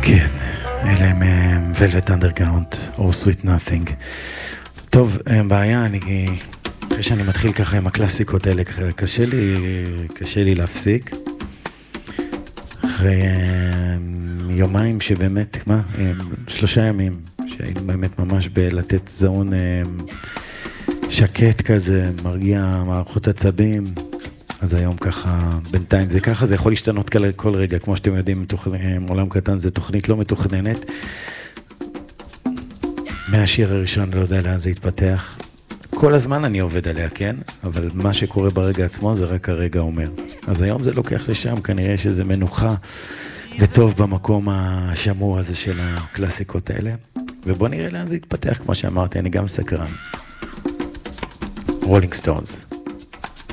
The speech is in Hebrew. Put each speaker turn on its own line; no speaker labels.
כן, אלה הם Velvet Underground, or Sweet Nothing. טוב, בעיה, אחרי שאני מתחיל ככה עם הקלאסיקות האלה, קשה לי להפסיק. אחרי יומיים שבאמת, 3 ימים, שהיינו באמת ממש בלתת זון שקט כזה, מרגיע מערכות עצבים. אז היום ככה, בינתיים זה ככה, זה יכול להשתנות כל רגע, כמו שאתם יודעים, עולם קטן זה תוכנית לא מתוכננת. מהשיר הראשון לא יודע לאן זה יתפתח. כל הזמן אני עובד עליה, כן? אבל מה שקורה ברגע עצמו זה רק הרגע אומר. אז היום זה לוקח לשם, כנראה שזה מנוחה וטוב במקום השמור הזה של הקלאסיקות האלה. ובוא נראה לאן זה יתפתח, כמו שאמרתי, אני גם סקרן. רולינג סטונס.